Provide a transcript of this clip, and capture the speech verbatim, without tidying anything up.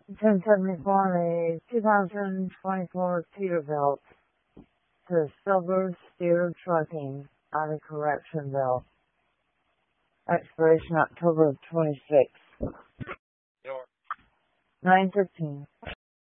ten seventy-four, a two thousand twenty-four Peterbilt to Silver Steer Trucking out of Correctionville. Expiration October twenty-sixth. nine fifteen.